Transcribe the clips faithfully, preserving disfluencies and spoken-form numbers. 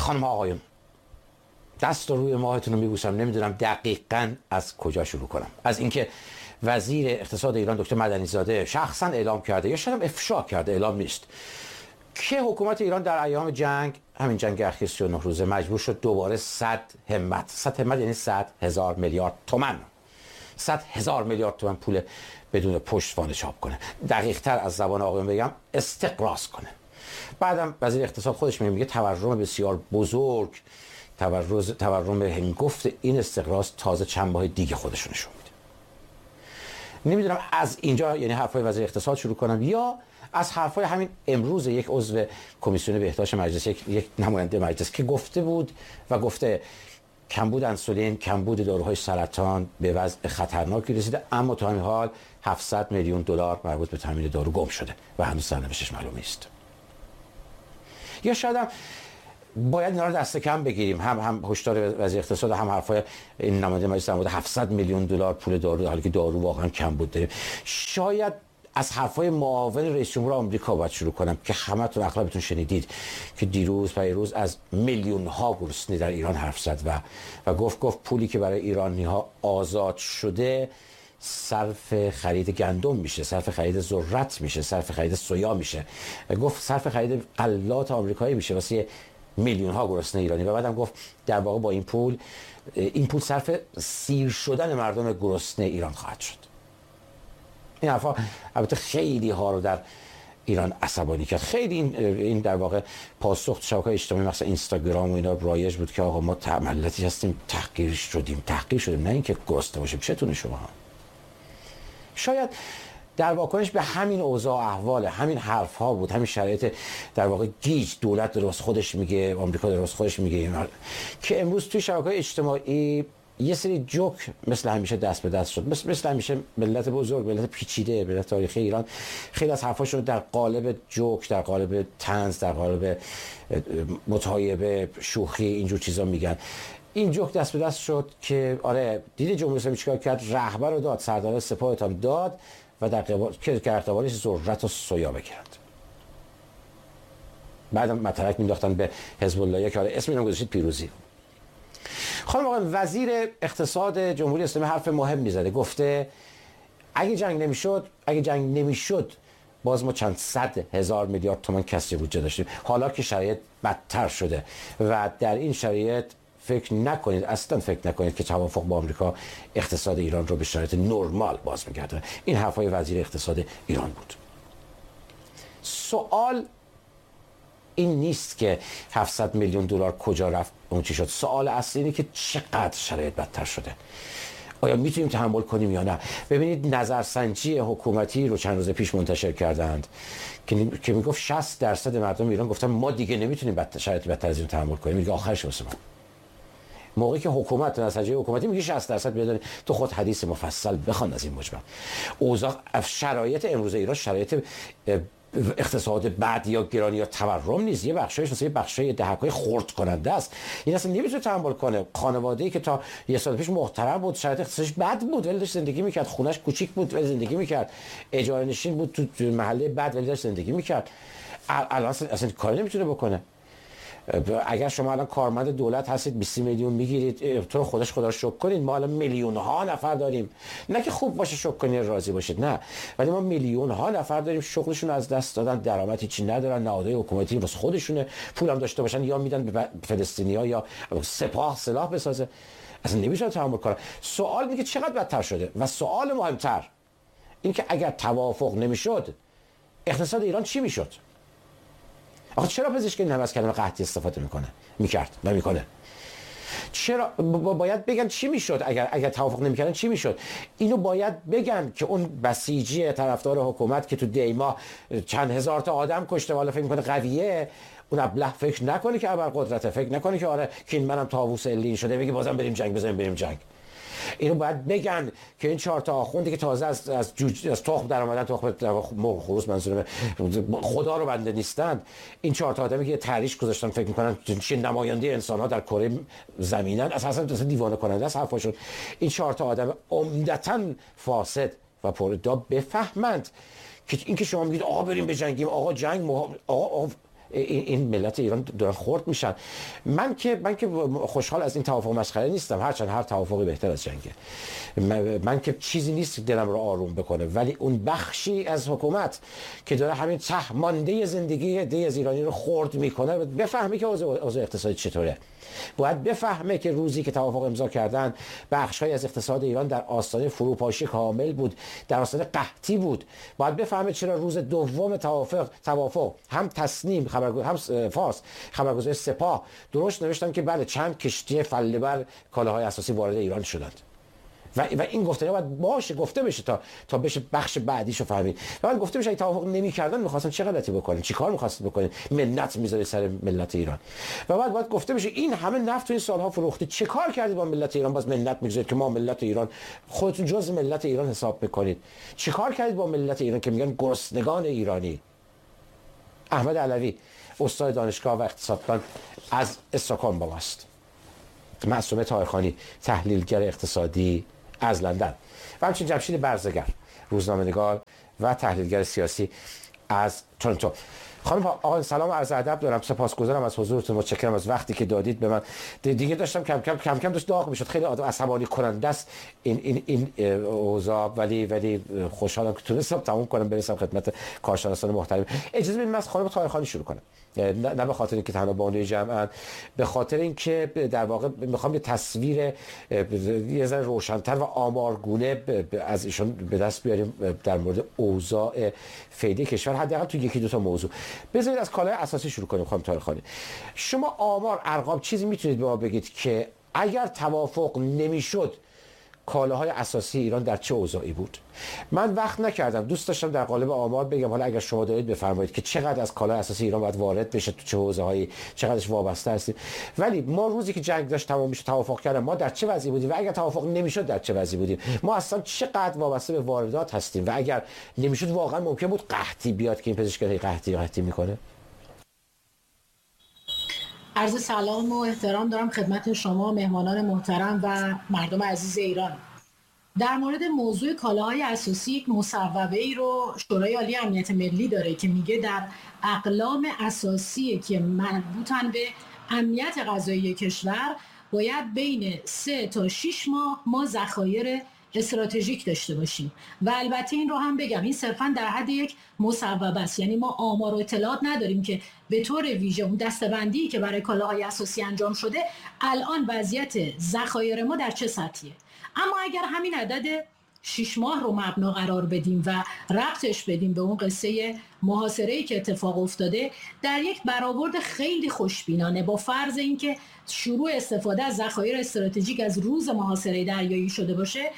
خانم آقایون، دست رو روی ماهتون رو میبوسم، نمیدونم دقیقاً از کجا شروع کنم. از اینکه وزیر اقتصاد ایران دکتر مدنی زاده شخصا اعلام کرده یا شاید هم افشا کرده، اعلام نیست، که حکومت ایران در ایام جنگ، همین جنگ اخیر سی و نه روزه، مجبور شد دوباره صد همت، صد همت یعنی صد هزار میلیارد تومان، صد هزار میلیارد تومان پول بدون پشتوانه چاپ کنه. دقیق تر از زبان آقایون بگم استقراض کنه. بعدم وزیر اقتصاد خودش میگه تورم بسیار بزرگ، تورم تورم هنگفت این استقراض تازه چند ماه دیگه خودش نشون میده. نمیدونم از اینجا یعنی حرفای وزیر اقتصاد شروع کنم یا از حرفای همین امروز یک عضو کمیسیون بهداشت مجلس، یک, یک نماینده مجلس که گفته بود و گفته کمبود انسولین، کمبود داروهای سرطان به وضع خطرناکی رسیده، اما تا همین حال هفتصد میلیون دلار مربوط به تامین دارو گم شده و هنوز سرنوشتش معلوم نیست. یا شاید هم باید اینا رو دست کم بگیریم، هم هم هشدار وزیر اقتصاد، هم حرفای این نماینده مجلس در مورد هفتصد میلیون دلار پول دارو، حالی که دارو واقعا کمبود داریم. شاید از حرفای معاون رئیس جمهور آمریکا باید شروع کنم که همتون اغلبتون شنیدید که دیروز پیروز از میلیون ها گرسنه در ایران حرف زد و و گفت گفت پولی که برای ایرانی ها آزاد شده صرف خرید گندم میشه، صرف خرید ذرت میشه، صرف خرید سویا میشه، گفت صرف خرید غلات آمریکایی میشه واسه میلیون ها گرسنه ایرانی. و بعدم گفت در واقع با این پول این پول صرف سیر شدن مردم گرسنه ایران خواهد شد. این حرفا البته خیلی ها رو در ایران عصبانی کرد. خیلی این این در واقع پاسخ شبکه‌های اجتماعی مثلا اینستاگرام و اینا رایج بود که آقا ما ملتی هستیم تحقیر شدیم، تحقیر شدیم، نه اینکه گرسنه باشیم. چتونه شما؟ شاید در واکنش به همین اوضاع احوال، همین حرف ها بود، همین شرایط در واقع گیج دولت درست خودش میگه، آمریکا درست خودش میگه، که امروز توی شبکه‌های اجتماعی یه سری جوک مثل همیشه دست به دست شد. مثل مثل همیشه ملت بزرگ، ملت پیچیده، ملت تاریخی ایران خیلی از حرفاشون در قالب جوک، در قالب طنز، در قالب متایبه، شوخی، اینجور چیزا میگن. این جوک دست به دست شد که آره دیدی جمهوری اسلامی چیکار کرد؟ رهبر رو داد، سردار سپاهت هم داد و در قبال که ارتباطش ذرت و سویا بگیرند. بعدم مطرح مینداختن به حزب الله که آره اسم اینو گذاشتید پیروزی. خانم آقای وزیر اقتصاد جمهوری اسلامی حرف مهم میزده، گفته اگه جنگ نمیشد، اگه جنگ نمیشد باز ما چند صد هزار میلیارد تومان کسری بودجه داشتیم. حالا که شرایط بدتر شده و در این شرایط فکر نکنید، اصلا فکر نکنید که توافق با آمریکا اقتصاد ایران رو به شرایط نرمال باز می‌گردونه. این حرفای وزیر اقتصاد ایران بود. سوال این نیست که هفتصد میلیون دلار کجا رفت، اون چی شد. سوال اصلی اینه که چقدر شرایط بدتر شده. آیا میتونیم تحمل کنیم یا نه؟ ببینید نظرسنجی حکومتی رو چند روز پیش منتشر کردند که که میگفت شصت درصد مردم ایران گفتن ما دیگه نمیتونیم بدتر، شرایط بدتر از این تحمل کنیم. میگه آخرش واسه ما. موقعی که حکومت نظرسنجی حکومتی میگه شصت درصد بدونی، تو خود حدیث مفصل بخوان از این مجمل. اوضاع شرایط امروز ایران شرایط اقتصاد بعد یا گرانی یا تورم نیست، یه بخشایش مثلا یه بخشای دهکای خرد کننده است. این اصلا نمیتونه تحمل کنه. خانواده‌ای که تا یه سال پیش محترم بود، شرایط اقتصادش بد بود ولی داشت زندگی میکرد، خونش کوچیک بود ولی زندگی میکرد، اجاره نشین بود تو محله بد ولی داشت زندگی میکرد، الان اصلا کاری نمیتونه بکنه. اگر شما الان کارمند دولت هستید بیست میلیون میگیرید، تو خودش خدا رو شکر کنید، ما الان میلیون ها نفر داریم، نه که خوب باشه شکر کنید راضی باشید، نه، ولی ما میلیون ها نفر داریم شغلشون از دست دادن، درآمدی چی ندارن، نهادهای حکومتی واسه خودشونه پولم داشته باشن یا میدن به فلسطینی‌ها یا سپاه سلاح بسازه، اصلا نمیشه تحمل کنه. سوال میگه چقدر بدتر شده و سوال مهمتر این که اگر توافق نمیشد اقتصاد ایران چی میشد؟ آخه چرا پزشکی این هم از کلمه قحطی استفاده میکنه میکرد و میکنه؟ چرا باید بگن چی میشد اگر اگر توافق نمیکردن چی میشد؟ اینو باید بگن که اون بسیجی طرفدار حکومت که تو دیما چند هزار تا آدم کشته والا فکر میکنه قویه، اون ابله فکر نکنه که ابرقدرته، فکر نکنه که آره که این منم طاووس الین شده بگی بازم بریم جنگ، بزنیم بریم جنگ. اینو باید بگن که این چهار تا آخوندی که تازه از از جوج از تخم در اومدن، تخم مرغ خروس منظورم خدا رو بنده نیستند، این چهار تا آدمی که تحریش گذاشتن فکر میکنن چه نماینده انسان ها در کره زمینن، اساسا دیوانه کننده است حرفاشون. این چهار تا آدم عمدتاً فاسد و پرادعا بفهمند که اینکه شما میگید آقا بریم بجنگیم، آقا جنگ مهم... آقا, آقا این, این ملت ایران دارن خرد میشن. من که من که خوشحال از این توافق مسخره نیستم، هرچند هر توافقی بهتر از جنگه. من, من که چیزی نیست دلم رو آروم بکنه، ولی اون بخشی از حکومت که داره همین ته مانده زندگی عده از ایرانی رو خرد میکنه بفهمه که اوضاع اقتصادی چطوره. باید بفهمه که روزی که توافق امضا کردن بخش‌های از اقتصاد ایران در آستانه فروپاشی کامل بود، در آستانه قحطی بود. باید بفهمه چرا روز دوم توافق توافق هم تصنیم خبرگزاری هم فارس خبرگزاری سپاه درست نوشتن که بله چند کشتی فله‌بر کالاهای اساسی وارد ایران شدند. و, و این گفتنه باید باشه گفته بشه تا تا بشه بخش بعدیشو فهمید. و بعد گفته بشه اگه توافق نمی‌کردن می‌خواستن چه غلطی بکنن، چیکار می‌خواستن بکنن، ملت می‌ذاره سر ملت ایران. و بعد باید گفته بشه این همه نفت تو این سال‌ها فروخته، چه کار کردید با ملت ایران؟ باز ملت می‌گذارید که ما ملت ایران، خودتون جزء ملت ایران حساب می‌کنید. چه کار کردید با ملت ایران که میگن گرسنگان ایرانی؟ احمد علوی استاد دانشگاه و اقتصاددان از استکهلم با ماست. معصومه طاهرخانی تحلیلگر اقتصادی از لندن و همچنین جمشید برزگر روزنامه‌نگار و تحلیلگر سیاسی از تورنتو. خانم آقا سلام و عرض ادب دارم، سپاسگزارم از حضورتون، متشکرم از وقتی که دادید به من. دیگه داشتم کم کم کم کم داشت داغ میشد، خیلی آدم عصبانی کننده است این این این اوضاع، ولی ولی خوشحالم که تونستم تموم کنم برسم خدمت کارشناسان محترم. اجازه بدید من از خانم طاهرخانی شروع کنم، نه به خاطر اینکه تنها بانوی جمعن، به خاطر اینکه در واقع میخوام یه تصویر یه ذره روشن‌تر و آمارگونه از ایشون به دست بیاریم در مورد اوضاع فعلی کشور، حداقل تو یکی دو تا موضوع. بذارید از کالای اساسی شروع کنیم. خانم طاهرخانی، شما آمار، ارقام، چیزی میتونید به ما بگید که اگر توافق نمیشد کالاهای اساسی ایران در چه اوضاعی بود؟ من وقت نکردم، دوست داشتم در قالب آمار بگم، حالا اگر شما دارید بفرمایید که چقدر از کالای اساسی ایران باید وارد بشه، تو چه حوزه‌هایی چقدرش وابسته هستیم. ولی ما روزی که جنگ داشت تمام میشه توافق کردن، ما در چه وضعی بودیم و اگر توافق نمیشد در چه وضعی بودیم؟ ما اصلا چقدر وابسته به واردات هستیم و اگر نمیشد واقعا ممکن بود قحطی بیاد که این پزشکای قحطی قحطی میکنه. عرض سلام و احترام دارم خدمت شما مهمانان محترم و مردم عزیز ایران. در مورد موضوع کالاهای اساسی یک مصوبه ای رو شورای عالی امنیت ملی داره که میگه در اقلام اساسی که مربوطن به امنیت غذایی کشور باید بین سه تا شش ماه ما ذخایر استراتژیک داشته باشیم. و البته این رو هم بگم این صرفا در حد یک مصوبه است، یعنی ما آمار و اطلاعات نداریم که به طور ویژه اون دسته‌بندی که برای کالاهای اساسی انجام شده الان وضعیت ذخایر ما در چه سطحیه. اما اگر همین عدد شش ماه رو مبنا قرار بدیم و ربطش بدیم به اون قصه محاصره‌ای که اتفاق افتاده، در یک برآورد خیلی خوشبینانه با فرض اینکه شروع استفاده از ذخایر استراتژیک از روز محاصره دریایی شده باشه،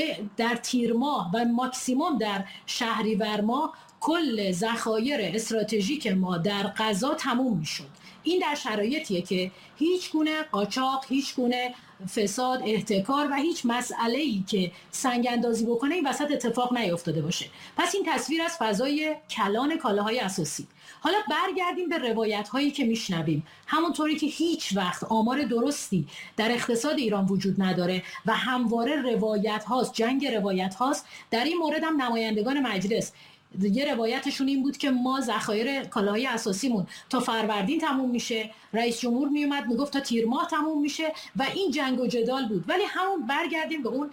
در تیر ماه و ماکسیموم در شهریور ماه کل ذخایر استراتژیک ما در غذا تموم میشد. این در شرایطیه که هیچ گونه قاچاق، هیچ گونه فساد، احتکار و هیچ مسئله‌ای که سنگ اندازی بکنه این وسط اتفاق نیفتاده باشه. پس این تصویر از فضای کلان کالاهای اساسی. حالا برگردیم به روایت هایی که میشنویم. همونطوری که هیچ وقت آمار درستی در اقتصاد ایران وجود نداره و همواره روایت هاست، جنگ روایت هاست. در این مورد هم نمایندگان مجلس یه روایتشون این بود که ما ذخایر کالاهای اساسیمون تا فروردین تموم میشه، رئیس جمهور میومد میگفت تا تیر ماه تموم میشه و این جنگ و جدال بود. ولی همون برگردیم به اون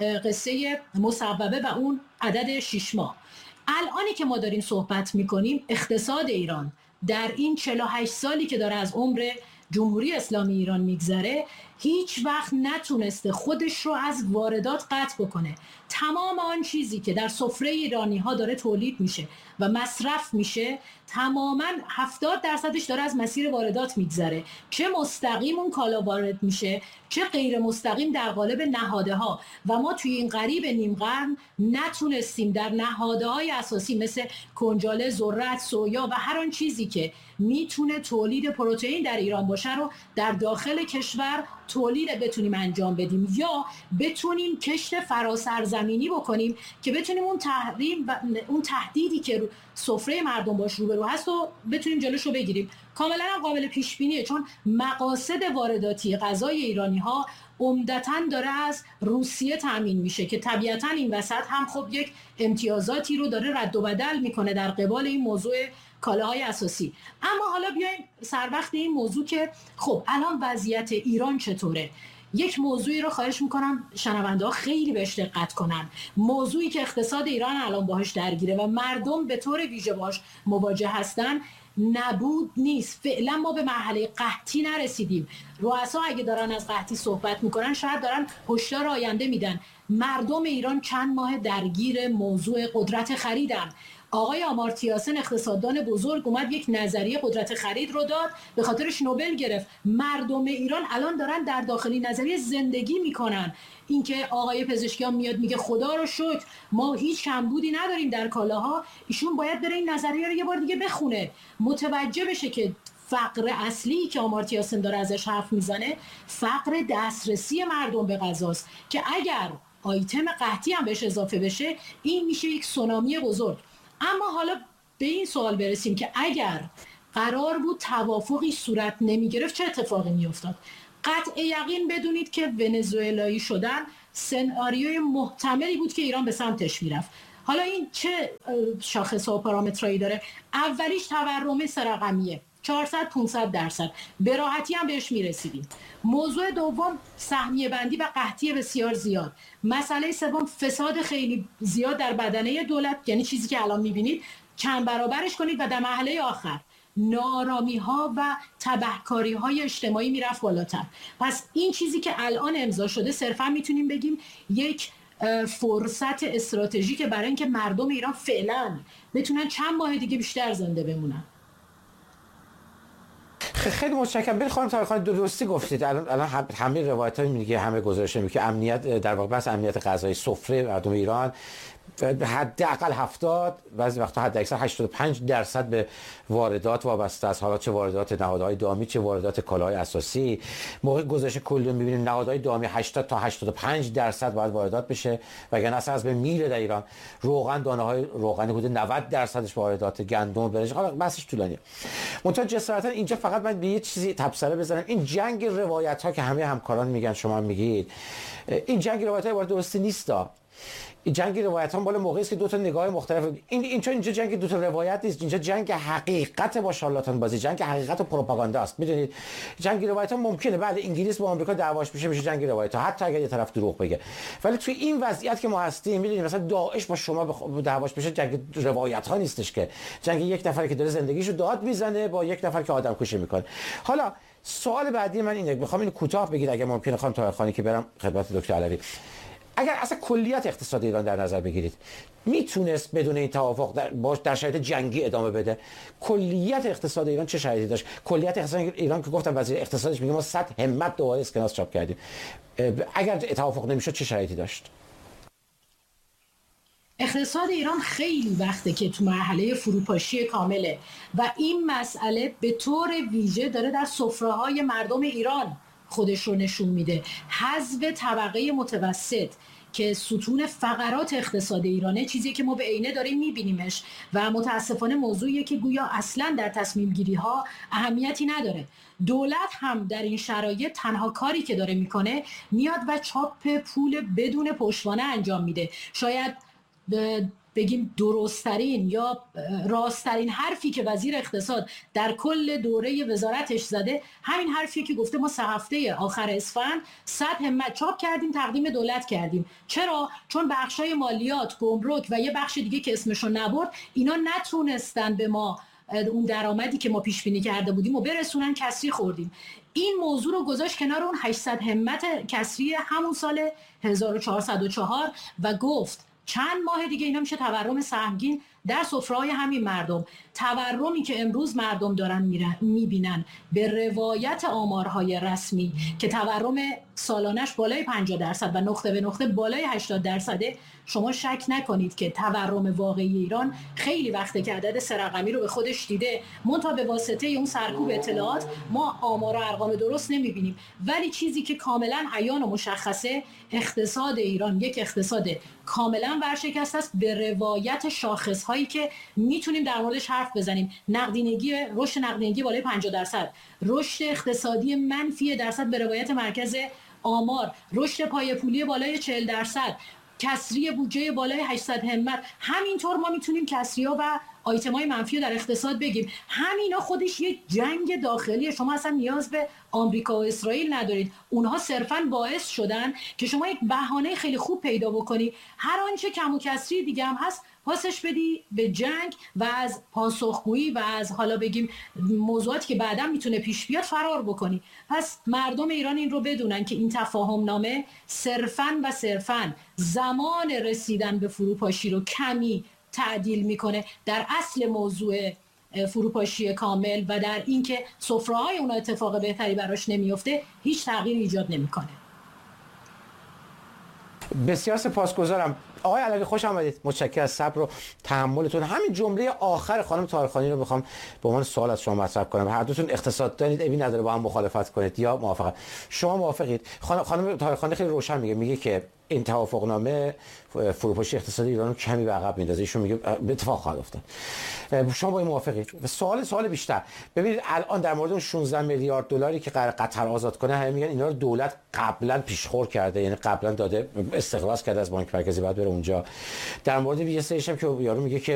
قصه مصوبه و اون عدد شش ماه. الانی که ما داریم صحبت میکنیم اقتصاد ایران در این چهل و هشت سالی که داره از عمر جمهوری اسلامی ایران میگذره هیچ وقت نتونسته خودش رو از واردات قطع بکنه. تمام آن چیزی که در سفره ایرانی ها داره تولید میشه و مصرف میشه تماما هفتاد درصدش داره از مسیر واردات میگذره، چه مستقیم اون کالا وارد میشه چه غیر مستقیم در قالب نهاده ها. و ما توی این قریب نیم قرن نتونستیم در نهاده های اساسی مثل کنجاله، ذرت، سویا و هر آن چیزی که میتونه تولید پروتئین در ایران باشه رو در داخل کشور تولید بتونیم انجام بدیم یا بتونیم کشت فراسرزمینی بکنیم که بتونیم اون تحریم و اون تهدیدی که سفره مردم باش روبرو هست و بتونیم جلوشو بگیریم. کاملا قابل پیش بینیه، چون مقاصد وارداتی غذای ایرانی ها عمدتاً داره از روسیه تامین میشه که طبیعتاً این وسط هم خب یک امتیازاتی رو داره رد و بدل میکنه در قبال این موضوع کالاهای اساسی. اما حالا بیایم سر وقت این موضوع که خب الان وضعیت ایران چطوره. یک موضوعی رو خواهش میکنم شنونده ها خیلی بهش دقت کنن، موضوعی که اقتصاد ایران الان باهاش درگیره و مردم به طور ویژه باهاش مواجه هستن نبود نیست. فعلا ما به مرحله قحطی نرسیدیم. رؤسا اگه دارن از قحطی صحبت میکنن شاید دارن هشدار آینده میدن. مردم ایران چند ماه درگیر موضوع قدرت خریدن. آقای آمارتیا سن اقتصاددان بزرگ اومد یک نظریه قدرت خرید رو داد، به خاطرش نوبل گرفت. مردم ایران الان دارن در داخلی نظریه زندگی میکنن. اینکه آقای پزشکیان میاد میگه خدا رو شکر ما هیچ کمبودی نداریم در کالاها، ایشون باید بره این نظریه رو یه بار دیگه بخونه، متوجه بشه که فقر اصلی که آمارتیا سن داره ازش حرف میزنه فقر دسترسی مردم به غذاست که اگر آیتم قحطی هم بهش اضافه بشه این میشه یک سونامی بزرگ. اما حالا به این سوال برسیم که اگر قرار بود توافقی صورت نمی گرفت چه اتفاقی می افتاد؟ قطع یقین بدونید که ونزوئلایی شدن سناریوی محتملی بود که ایران به سمتش می رفت. حالا این چه شاخص و پارامترایی داره؟ اولیش تورم سه رقمیه، چهارصد پانصد درصد، به راحتی هم بهش میرسیدیم. موضوع دوم سهمیه بندی و قحطی بسیار زیاد. مسئله سوم فساد خیلی زیاد در بدنه دولت، یعنی چیزی که الان میبینید چند برابرش کنید و در مرحله آخر نارامی ها و تبهکاری های اجتماعی میرفت بالاتر. پس این چیزی که الان امضا شده صرفا میتونیم بگیم یک فرصت استراتژیک برای اینکه مردم ایران فعلا بتونن چند ماه دیگه بیشتر زنده بمونن. خیلی متشکرم. ببین خانم طاهرخانی درستی گفتید. الان الان همه روایت‌ها میگه، همه گزارش میگه که امنیت در واقع بس امنیت غذایی سفره مردم ایران حداقل هفتاد، بعضی وقتا حد اکثر هشتاد و پنج درصد به واردات وابسته است. حالا چه واردات نهادهای دامی چه واردات کالاهای اساسی. موقع گزارش کلی می‌بینیم نهادهای دامی هشتاد تا هشتاد و پنج درصد باید واردات بشه، وگرنه اصلا از به میل در ایران. روغن، دانه‌های روغنی حدود نود درصدش واردات، گندم، برنج. حالا بحثش طولانیه. منتها جسارتا اینجا فقط من به یه چیزی تبصره بزنم. این جنگ روایت‌ها که همه همکاران میگن شما میگید، این جنگ روایت‌ها وارد درستی نیستا. این جنگ روایت ها بالا موقعی است که دو تا نگاه مختلف این اینجا اینجا جنگ دو تا روایت نیست، اینجا جنگ حقیقت با شارلاتان بازی، جنگ حقیقت و پروپاگاندا است. میدونید جنگ روایت ها ممکنه بله انگلیس با آمریکا دعواش بشه میشه جنگ روایت ها، حتی اگر یه طرف دروغ بگه، ولی توی این وضعیت که ما هستیم میدونید مثلا داعش با شما دعواش بشه جنگ روایت ها نیستش، که جنگ یک نفر که داره زندگیشو داد میزنه با یک نفر که آدم کشی میکنه. حالا سوال بعدی من اینه، میخوام اینو کوتاه بگید اگه ممکنه خانم طاهرخانی که برم خدمت دکتر علوی. اگر اصلا کلیت اقتصاد ایران در نظر بگیرید، میتونست بدون این توافق در, در شرایط جنگی ادامه بده؟ کلیت اقتصاد ایران چه شرایطی داشت؟ کلیت اقتصاد ایران که گفتم وزیر اقتصادش میگه ما صد همت دوباره اسکناس چاپ کردیم، اگر توافق نمیشد چه شرایطی داشت؟ اقتصاد ایران خیلی وقته که تو مرحله فروپاشی کامله و این مسئله به طور ویژه داره در سفره‌های مردم ایران خودش رو نشون میده. حذف طبقه متوسط که ستون فقرات اقتصاد ایرانه، چیزی که ما به عینه داریم میبینیمش و متاسفانه موضوعیه که گویا اصلا در تصمیم گیری ها اهمیتی نداره. دولت هم در این شرایط تنها کاری که داره میکنه میاد و چاپ پول بدون پشتوانه انجام میده. شاید بگیم درست‌ترین یا راست‌ترین حرفی که وزیر اقتصاد در کل دوره وزارتش زده همین حرفیه که گفته ما سه هفته آخر اسفند صد همت چاپ کردیم تقدیم دولت کردیم. چرا؟ چون بخشای مالیات، گمرک و یه بخش دیگه که اسمشو نبرد اینا نتونستن به ما اون درآمدی که ما پیش بینی کرده بودیم و برسونن، کسری خوردیم. این موضوع رو گذاشت کنار اون هشتصد همت کسری همون سال هزار و چهارصد و چهار و گفت چند ماه دیگه اینا میشه تورم سهمگین در سفره‌های همین مردم. تورمی که امروز مردم دارن میبینن به روایت آمارهای رسمی که تورم سالانش بالای پنجاه درصد و نقطه به نقطه بالای هشتاد درصده، شما شک نکنید که تورم واقعی ایران خیلی وقته که عدد سه رقمی رو به خودش دیده. منتها به واسطه اون سرکوب اطلاعات ما آمار و ارقام درست نمیبینیم، ولی چیزی که کاملا عیان و مشخصه اقتصاد ایران یک اقتصاد کاملا ورشکسته است به روایت شاخص‌هایی که میتونیم در موردش حرف بزنیم. نقدینگی، رشد نقدینگی بالای پنجاه درصد، رشد اقتصادی منفی درصد به روایت مرکز آمار، رشد پای پولی بالای چهل درصد، کسری بودجه بالای هشتصد همت. همینطور ما میتونیم کسری‌ها و آیتمای منفی رو در اقتصاد بگیم، همینا خودش یه جنگ داخلیه. شما اصلا نیاز به آمریکا و اسرائیل ندارید، اونها صرفاً باعث شدن که شما یک بهانه خیلی خوب پیدا بکنی، هر آنچه کم و کسری دیگه هم هست پاسش بدی به جنگ و از پاسخگویی و از حالا بگیم موضوعاتی که بعدا میتونه پیش بیاد فرار بکنی. پس مردم ایران این رو بدونن که این تفاهم نامه صرفاً و صرفاً زمان رسیدن به فروپاشی رو کمی تعدیل میکنه، در اصل موضوع فروپاشی کامل و در اینکه سفره‌های اون اتفاق بهتری براش نمیفته هیچ تغییر ایجاد نمیکنه. بسیار سپاسگزارم آقای علوی، خوش آمدید. متشکرم از صبر و تحملتون. همین جمله آخر خانم طاهرخانی رو میخوام به عنوان سوال از شما مطرح کنم. هر دوتون اقتصاد دارید، ابی نداره با هم مخالفت کنید یا موافقت. شما موافقید؟ خانم طاهرخانی خیلی روشن میگه میگه که این توافقنامه فروپاشی اقتصادی ایران رو کمی به عقب میندازه. ایشون میگه به اتفاق خواهد افتاد. شما با این موافقید؟ سوال سوال بیشتر. ببینید الان در مورد اون شانزده میلیارد دلاری که قرار قطر آزاد کنه، همه میگن اینا رو دولت قبلا پیشخور کرده، یعنی قبلا داده، استخلاص کرده از بانک مرکزی، بعد بره اونجا. در مورد یه سریش هم که یارو میگه که